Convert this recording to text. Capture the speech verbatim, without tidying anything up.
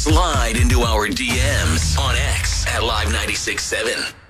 Slide into our D Ms on X at Live ninety-six point seven.